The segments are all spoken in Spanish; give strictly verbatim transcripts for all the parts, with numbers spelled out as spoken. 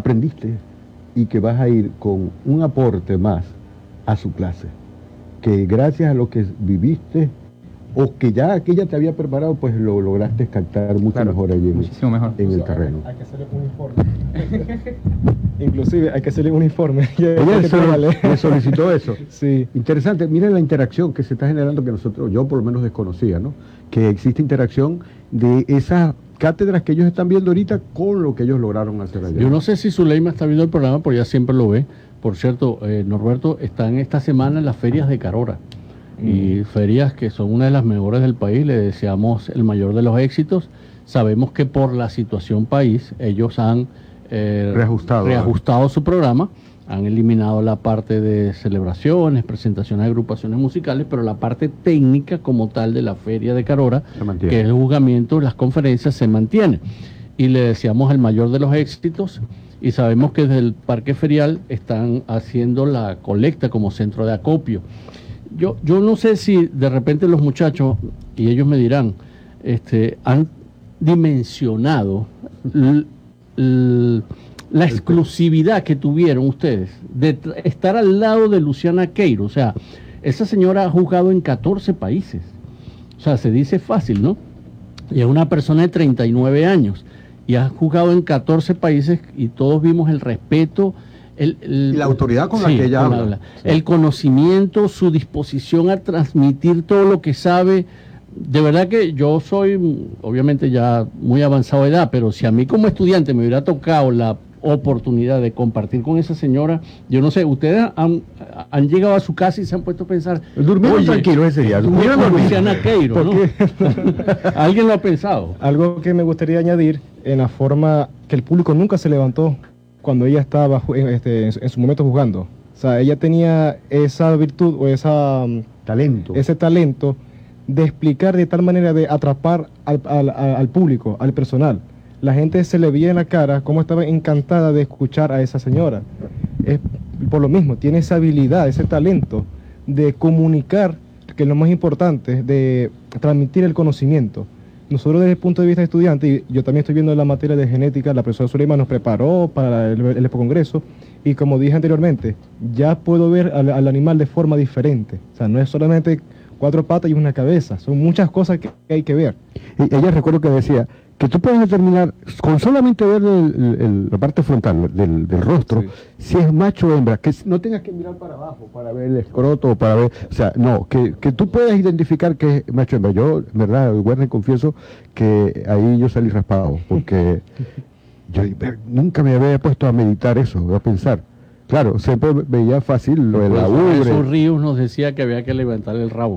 aprendiste y que vas a ir con un aporte más a su clase, que gracias a lo que viviste o que ya aquella te había preparado, pues lo lograste captar mucho claro, mejor allí muchísimo mejor. en el terreno. Hay, hay que hacerle un informe. Inclusive hay que hacerle un informe. Ella so, le solicitó eso. Sí. Interesante. Miren la interacción que se está generando, que nosotros, yo por lo menos desconocía, ¿no? Que existe interacción de esas cátedras que ellos están viendo ahorita con lo que ellos lograron hacer allá. Yo no sé si Zuleima está viendo el programa, porque ella siempre lo ve. Por cierto, eh, Norberto, están esta semana en las ferias de Carora. Mm. Y ferias que son una de las mejores del país. Le deseamos el mayor de los éxitos. Sabemos que por la situación país, ellos han eh, reajustado, reajustado su programa. Han eliminado la parte de celebraciones, presentaciones de agrupaciones musicales, pero la parte técnica como tal de la feria de Carora, que es el juzgamiento, las conferencias, se mantiene. Y le deseamos el mayor de los éxitos. Y sabemos que desde el Parque Ferial están haciendo la colecta como centro de acopio. Yo, yo no sé si de repente los muchachos, y ellos me dirán, este, han dimensionado l, l, la exclusividad que tuvieron ustedes de estar al lado de Luciana Queiro. O sea, esa señora ha jugado en catorce países. O sea, se dice fácil, ¿no? Y es una persona de treinta y nueve años. Y ha jugado en catorce países y todos vimos el respeto, el, el, y la autoridad con sí, la que ella con habla. habla. Sí. El conocimiento, su disposición a transmitir todo lo que sabe. De verdad que yo soy, obviamente ya muy avanzado de edad, pero si a mí como estudiante me hubiera tocado la oportunidad de compartir con esa señora, yo no sé, ustedes han, han llegado a su casa y se han puesto a pensar, durmieron tranquilo ese día, durmieron con Luciana Queiro, ¿no? ¿Alguien lo ha pensado? Algo que me gustaría añadir, en la forma que el público nunca se levantó cuando ella estaba este, en, su, en su momento jugando. O sea, ella tenía esa virtud o esa talento, ese talento de explicar de tal manera de atrapar al, al, al público, al personal. La gente se le veía en la cara cómo estaba encantada de escuchar a esa señora. Es por lo mismo, tiene esa habilidad, ese talento de comunicar, que es lo más importante, de transmitir el conocimiento. Nosotros desde el punto de vista de estudiante, y yo también estoy viendo la materia de genética, la profesora Zuleima nos preparó para el, el Expo Congreso, y como dije anteriormente, ya puedo ver al, al animal de forma diferente. O sea, no es solamente cuatro patas y una cabeza, son muchas cosas que hay que ver. Y ella recuerdo que decía que tú puedes determinar, con solamente ver el, el, la parte frontal del, del rostro, sí, si es macho o hembra, que no tengas que mirar para abajo para ver el escroto o para ver, o sea, no, que, que tú puedas identificar que es macho o hembra. Yo, en verdad, Werner, confieso que ahí yo salí raspado, porque yo nunca me había puesto a meditar eso, a pensar. Claro, siempre veía fácil lo de la ubre. Jesús Ríos nos decía que había que levantar el rabo.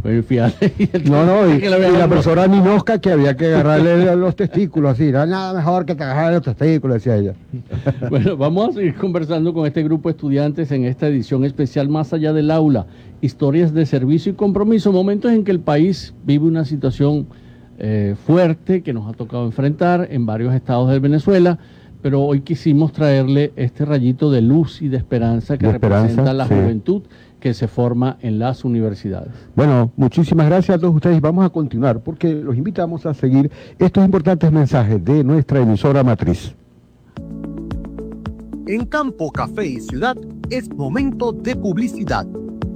No, no, y, y la profesora Minosca que había que agarrarle los testículos, así, no nada mejor que te agarrarle los testículos, decía ella. Bueno, vamos a seguir conversando con este grupo de estudiantes en esta edición especial Más allá del aula, historias de servicio y compromiso, momentos en que el país vive una situación eh, fuerte que nos ha tocado enfrentar en varios estados de Venezuela, pero hoy quisimos traerle este rayito de luz y de esperanza que de representa esperanza, la sí. juventud que se forma en las universidades. Bueno, muchísimas gracias a todos ustedes. Vamos a continuar porque los invitamos a seguir estos importantes mensajes de nuestra emisora matriz. En Campo, Café y Ciudad es momento de publicidad.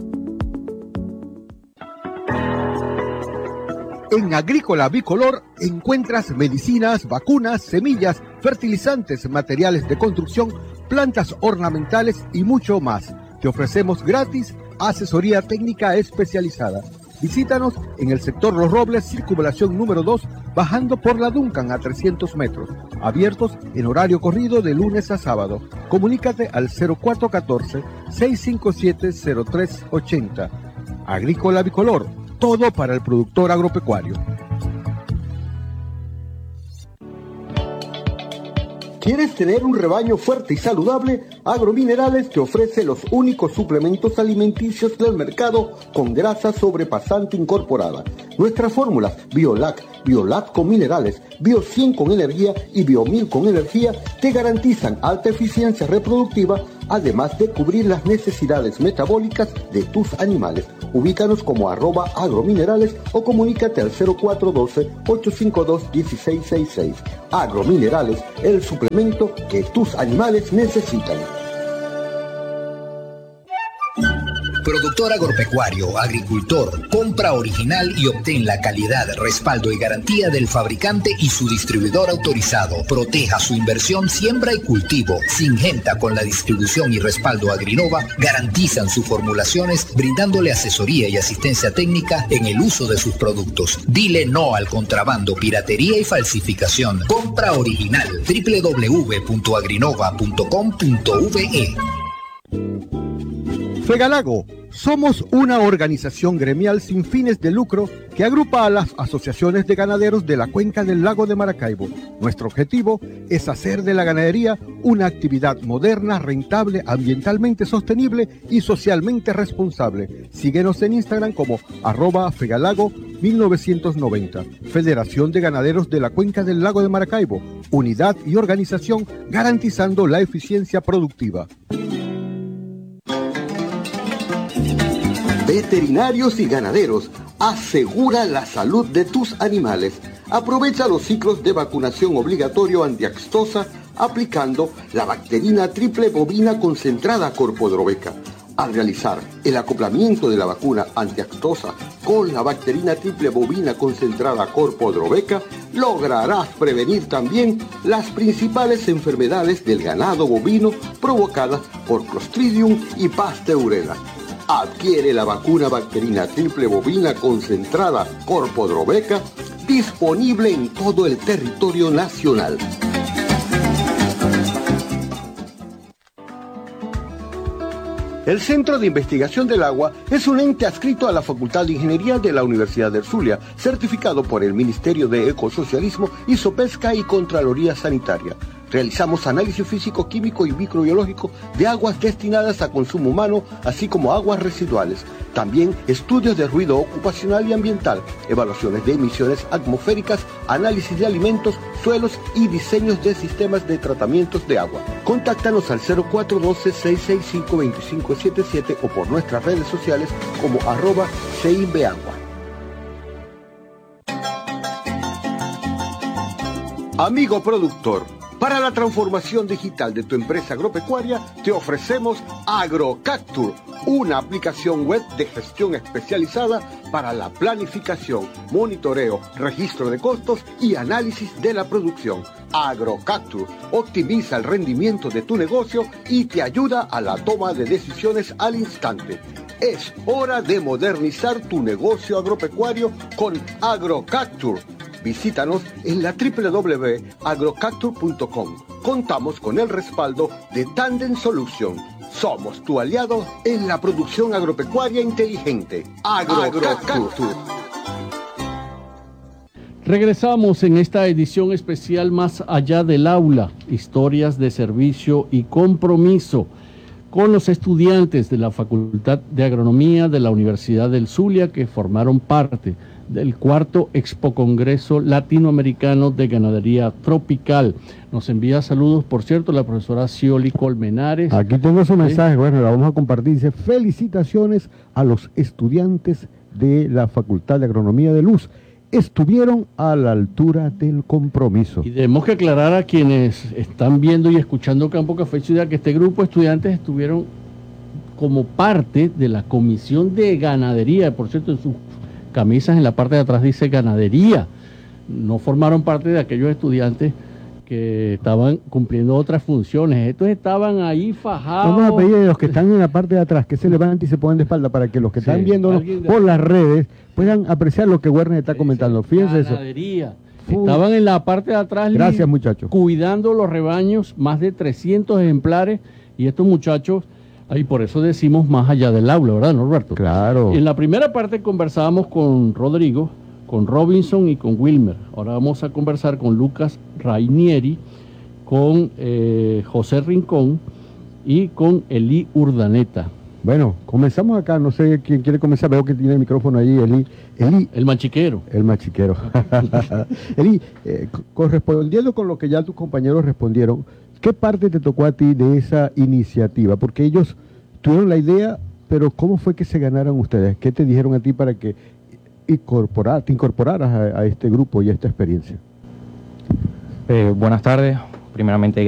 En Agrícola Bicolor encuentras medicinas, vacunas, semillas, fertilizantes, materiales de construcción, plantas ornamentales y mucho más. Te ofrecemos gratis asesoría técnica especializada. Visítanos en el sector Los Robles, circunvalación número dos, bajando por la Duncan a trescientos metros. Abiertos en horario corrido de lunes a sábado. Comunícate al cero cuatro uno cuatro, seis cinco siete, cero tres ocho cero. Agrícola Bicolor, todo para el productor agropecuario. ¿Quieres tener un rebaño fuerte y saludable? Agrominerales te ofrece los únicos suplementos alimenticios del mercado con grasa sobrepasante incorporada. Nuestras fórmulas Biolac, Biolat con minerales, Bio cien con energía y Bio mil con energía te garantizan alta eficiencia reproductiva, además de cubrir las necesidades metabólicas de tus animales. Ubícanos como arroba agrominerales o comunícate al cero cuatro uno dos, ocho cinco dos, uno seis seis seis. Agrominerales, el suplemento que tus animales necesitan. Productor agropecuario, agricultor, compra original y obtén la calidad, respaldo y garantía del fabricante y su distribuidor autorizado. Proteja su inversión, siembra y cultivo. Syngenta, con la distribución y respaldo Agrinova, garantizan sus formulaciones, brindándole asesoría y asistencia técnica en el uso de sus productos. Dile no al contrabando, piratería y falsificación. Compra original. doble u doble u doble u punto agrinova punto com punto ve. Fegalago, somos una organización gremial sin fines de lucro que agrupa a las asociaciones de ganaderos de la cuenca del lago de Maracaibo. Nuestro objetivo es hacer de la ganadería una actividad moderna, rentable, ambientalmente sostenible y socialmente responsable. Síguenos en Instagram como arroba Fegalago mil novecientos noventa. Federación de Ganaderos de la Cuenca del Lago de Maracaibo. Unidad y organización garantizando la eficiencia productiva. Veterinarios y ganaderos, asegura la salud de tus animales. Aprovecha los ciclos de vacunación obligatorio antiaxtosa aplicando la bacterina triple bovina concentrada Corpodroveca. Al realizar el acoplamiento de la vacuna antiaxtosa con la bacterina triple bovina concentrada Corpodroveca, lograrás prevenir también las principales enfermedades del ganado bovino provocadas por Clostridium y Pasteurella. Adquiere la vacuna bacterina triple bovina concentrada Corpodroveca, disponible en todo el territorio nacional. El Centro de Investigación del Agua es un ente adscrito a la Facultad de Ingeniería de la Universidad del Zulia, certificado por el Ministerio de Ecosocialismo, Isopesca y Contraloría Sanitaria. Realizamos análisis físico, químico y microbiológico de aguas destinadas a consumo humano, así como aguas residuales. También estudios de ruido ocupacional y ambiental, evaluaciones de emisiones atmosféricas, análisis de alimentos, suelos y diseños de sistemas de tratamientos de agua. Contáctanos al cero cuatro uno dos, seis seis cinco, dos cinco siete siete o por nuestras redes sociales como arroba CEIMBEAGUA. Amigo productor, para la transformación digital de tu empresa agropecuaria, te ofrecemos AgroCapture, una aplicación web de gestión especializada para la planificación, monitoreo, registro de costos y análisis de la producción. AgroCapture optimiza el rendimiento de tu negocio y te ayuda a la toma de decisiones al instante. Es hora de modernizar tu negocio agropecuario con AgroCapture. Visítanos en la doble u doble u doble u punto agrocapture punto com. Contamos con el respaldo de Tandem Solution. Somos tu aliado en la producción agropecuaria inteligente. AgroCapture. Regresamos en esta edición especial Más allá del aula, historias de servicio y compromiso, con los estudiantes de la Facultad de Agronomía de la Universidad del Zulia que formaron parte del cuarto Expo Congreso Latinoamericano de Ganadería Tropical. Nos envía saludos, por cierto, la profesora Scioli Colmenares. Aquí tengo su mensaje, bueno, la vamos a compartir. Dice, felicitaciones a los estudiantes de la Facultad de Agronomía de Luz. Estuvieron a la altura del compromiso. Y tenemos que aclarar a quienes están viendo y escuchando Campo Café Ciudad que este grupo de estudiantes estuvieron como parte de la Comisión de Ganadería. Por cierto, en sus camisas en la parte de atrás dice Ganadería. No formaron parte de aquellos estudiantes que estaban cumpliendo otras funciones. Estos estaban ahí fajados. Vamos a pedir a los que están en la parte de atrás que se levanten y se pongan de espalda para que los que sí, están viéndonos por las redes puedan apreciar lo que Werner está comentando. Fíjense eso. Ganadería. Estaban en la parte de atrás. Gracias, muchachos. Cuidando los rebaños, más de trescientos ejemplares, y estos muchachos, ahí por eso decimos más allá del aula, ¿verdad, Norberto? Claro. En la primera parte conversábamos con Rodrigo, con Robinson y con Wilmer. Ahora vamos a conversar con Lucas Rainieri, con eh, José Rincón y con Eli Urdaneta. Bueno, comenzamos acá, no sé quién quiere comenzar, veo que tiene el micrófono allí, Eli. Eli el machiquero. El machiquero. Eli, eh, correspondiendo con lo que ya tus compañeros respondieron, ¿qué parte te tocó a ti de esa iniciativa? Porque ellos tuvieron la idea pero ¿cómo fue que se ganaron ustedes? ¿Qué te dijeron a ti para que incorporar, te incorporaras a, a este grupo y a esta experiencia? Eh, buenas tardes. Primeramente,